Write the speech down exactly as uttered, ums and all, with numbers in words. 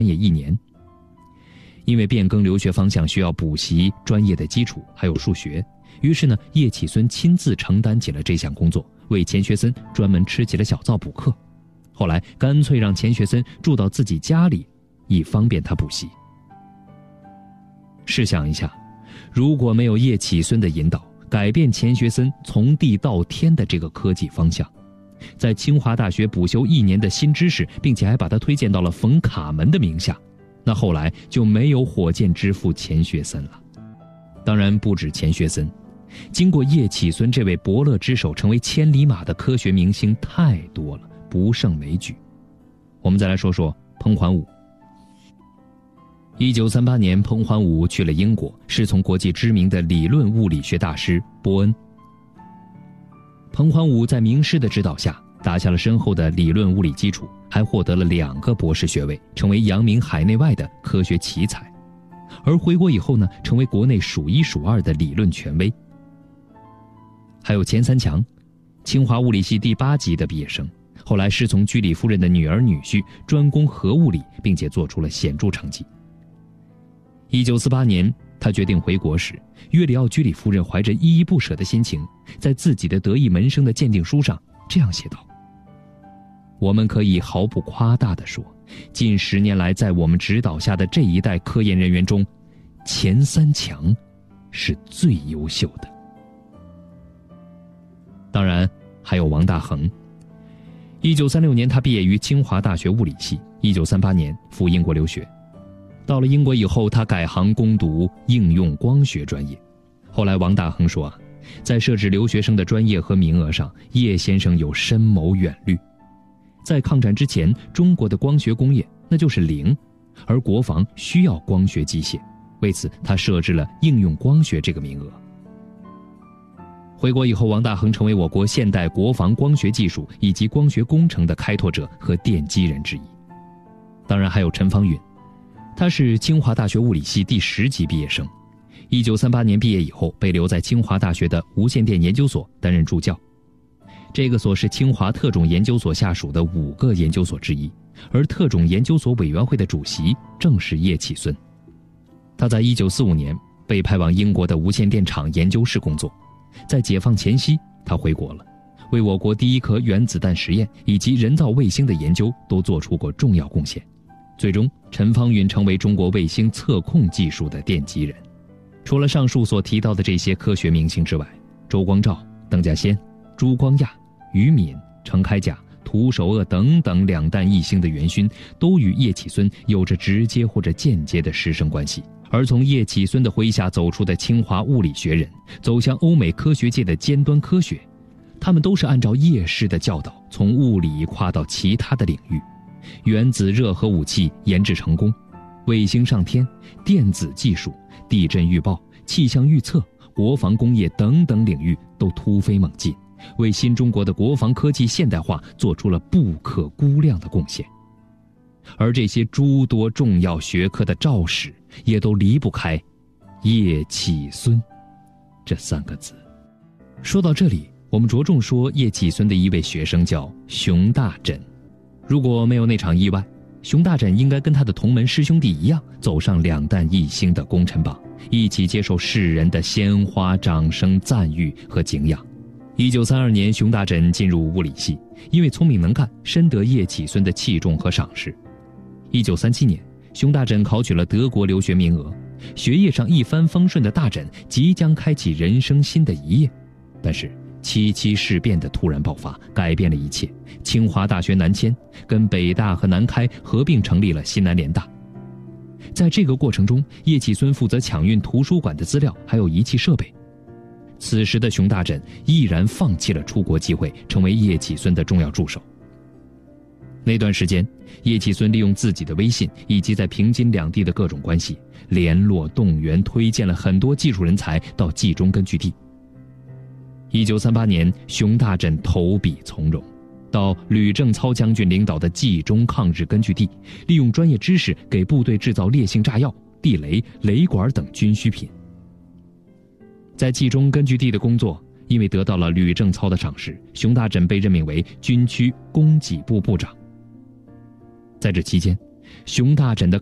业一年。因为变更留学方向需要补习专业的基础，还有数学，于是呢，叶启孙亲自承担起了这项工作，为钱学森专门吃起了小灶补课。后来干脆让钱学森住到自己家里，以方便他补习。试想一下，如果没有叶启孙的引导，改变钱学森从地到天的这个科技方向，在清华大学补修一年的新知识，并且还把他推荐到了冯卡门的名下，那后来就没有火箭之父钱学森了。当然不止钱学森，经过叶启孙这位伯乐之手成为千里马的科学明星太多了，不胜枚举。我们再来说说彭桓武。一九三八年，彭桓武去了英国，师从国际知名的理论物理学大师波恩。彭桓武在名师的指导下，打下了深厚的理论物理基础，还获得了两个博士学位，成为扬名海内外的科学奇才。而回国以后呢，成为国内数一数二的理论权威。还有钱三强，清华物理系第八级的毕业生，后来师从居里夫人的女儿女婿，专攻核物理，并且做出了显著成绩。一九四八年，他决定回国时，约里奥居里夫人怀着依依不舍的心情，在自己的得意门生的鉴定书上这样写道：我们可以毫不夸大地说，近十年来在我们指导下的这一代科研人员中，前三强是最优秀的。当然还有王大珩。一九三六年，他毕业于清华大学物理系，一九三八年赴英国留学。到了英国以后，他改行攻读应用光学专业。后来王大珩说啊，在设置留学生的专业和名额上，叶先生有深谋远虑。在抗战之前，中国的光学工业那就是零，而国防需要光学机械，为此他设置了应用光学这个名额。回国以后，王大珩成为我国现代国防光学技术以及光学工程的开拓者和奠基人之一。当然还有陈方允，他是清华大学物理系第十级毕业生，一九三八年毕业以后，被留在清华大学的无线电研究所担任助教。这个所是清华特种研究所下属的五个研究所之一，而特种研究所委员会的主席正是叶启孙。他在一九四五年被派往英国的无线电厂研究室工作，在解放前夕，他回国了，为我国第一颗原子弹实验以及人造卫星的研究都做出过重要贡献。最终，陈方允成为中国卫星测控技术的奠基人。除了上述所提到的这些科学明星之外，周光召、邓稼先、朱光亚、于敏、程开甲、涂守鄂等等两弹一星的元勋，都与叶启孙有着直接或者间接的师生关系。而从叶启孙的麾下走出的清华物理学人，走向欧美科学界的尖端科学，他们都是按照叶师的教导，从物理跨到其他的领域。原子热核武器研制成功，卫星上天、电子技术、地震预报、气象预测、国防工业等等领域都突飞猛进，为新中国的国防科技现代化做出了不可估量的贡献。而这些诸多重要学科的肇始，也都离不开叶启孙这三个字。说到这里，我们着重说叶启孙的一位学生叫熊大枕。如果没有那场意外，熊大枕应该跟他的同门师兄弟一样，走上两弹一星的功臣榜，一起接受世人的鲜花、掌声、赞誉和敬仰。一九三二年，熊大枕进入物理系，因为聪明能干，深得叶启孙的器重和赏识。一九三七年，熊大枕考取了德国留学名额，学业上一帆风顺的大枕即将开启人生新的一页。但是七七事变的突然爆发，改变了一切。清华大学南迁，跟北大和南开合并成立了西南联大。在这个过程中，叶启孙负责抢运图书馆的资料，还有仪器设备。此时的熊大枕毅然放弃了出国机会，成为叶启孙的重要助手。那段时间，叶启孙利用自己的威信以及在平津两地的各种关系，联络、动员、推荐了很多技术人才到冀中根据地。一九三八年，熊大枕投笔从戎，到吕正操将军领导的冀中抗日根据地，利用专业知识给部队制造烈性炸药、地雷、雷管等军需品。在冀中根据地的工作，因为得到了吕正操的赏识，熊大枕被任命为军区供给部部长。在这期间， 熊大枕的